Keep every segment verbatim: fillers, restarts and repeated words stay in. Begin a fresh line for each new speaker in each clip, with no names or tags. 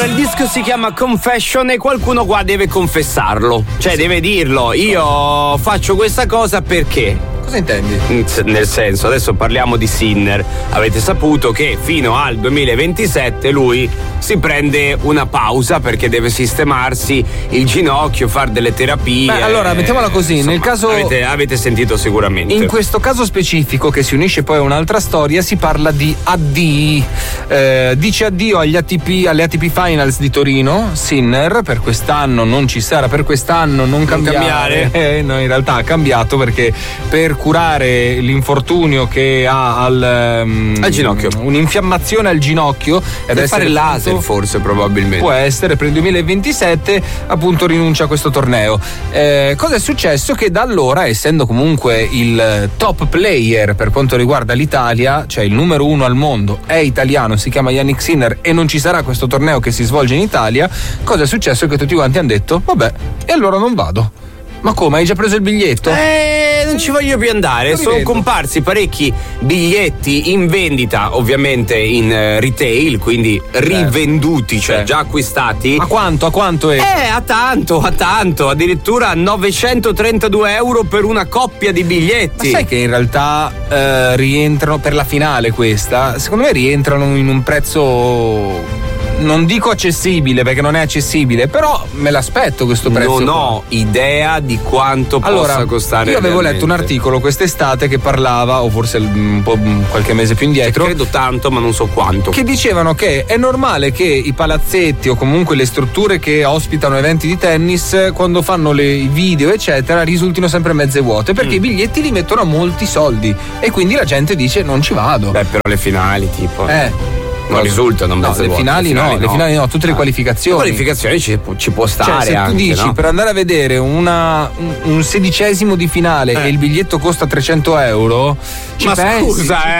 il disco si chiama Confession e qualcuno qua deve confessarlo, cioè sì. deve dirlo, io faccio questa cosa perché.
Cosa intendi?
Nel senso, adesso parliamo di Sinner. Avete saputo che fino al duemilaventisette lui si prende una pausa perché deve sistemarsi il ginocchio, fare delle terapie.
Beh, allora, mettiamola così,
insomma,
nel caso
avete, avete sentito sicuramente.
In questo caso specifico, che si unisce poi a un'altra storia, si parla di addii. Eh, dice addio agli A T P, alle A T P Finals di Torino, Sinner, per quest'anno non ci sarà, per quest'anno non, non cambiare. cambiare. Eh, no, in realtà ha cambiato perché per curare l'infortunio che ha al, um,
al ginocchio,
un'infiammazione al ginocchio,
e deve fare il laser appunto, forse probabilmente
può essere per il duemilaventisette appunto rinuncia a questo torneo. Eh, cosa è successo? Che da allora, essendo comunque il top player per quanto riguarda l'Italia, cioè il numero uno al mondo, è italiano, si chiama Jannik Sinner e non ci sarà questo torneo che si svolge in Italia, cosa è successo? Che tutti quanti hanno detto vabbè, e allora non vado. Ma come? Hai già preso il biglietto?
Eh, non ci voglio più andare. Sono comparsi parecchi biglietti in vendita, ovviamente in uh, retail, quindi rivenduti, cioè già acquistati.
A quanto? A quanto è?
Eh, a tanto, a tanto. Addirittura novecentotrentadue euro per una coppia di biglietti.
Ma sai che in realtà uh, rientrano per la finale questa? Secondo me rientrano in un prezzo. Non dico accessibile perché non è accessibile, però me l'aspetto questo prezzo.
Non ho idea di quanto
allora,
possa costare.
Io avevo
realmente.
letto un articolo quest'estate che parlava, o forse un po' qualche mese più indietro,
cioè, credo tanto ma non so quanto,
che dicevano che è normale che i palazzetti o comunque le strutture che ospitano eventi di tennis, quando fanno le, i video eccetera, risultino sempre mezze vuote perché mm. i biglietti li mettono a molti soldi e quindi la gente dice non ci vado.
Beh, però le finali tipo
eh
non risultano
no, le finali, no, no, le finali no, tutte le qualificazioni.
Le qualificazioni ci, ci può stare.
Cioè, se
anche,
tu dici
no?
per andare a vedere una, un, un sedicesimo di finale eh. e il biglietto costa trecento euro, ci
ma
pensi,
scusa,
ci
eh.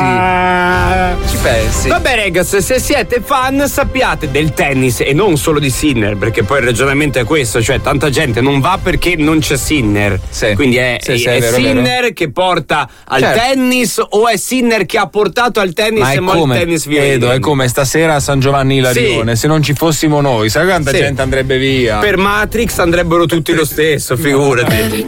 pensi. Ci pensi.
Vabbè, ragazzi, se siete fan, sappiate del tennis e non solo di Sinner, perché poi il ragionamento è questo, cioè tanta gente non va perché non c'è Sinner.
Sì.
Quindi è,
sì, sì,
è,
è vero,
Sinner
vero.
che porta al
certo.
tennis o è Sinner che ha portato al tennis
ma
e mo il tennis via?
Edo, è come stasera a San Giovanni Ilarione, sì. se non ci fossimo noi, sai quanta sì. gente andrebbe via?
Per Matrix andrebbero tutti lo stesso, figurati.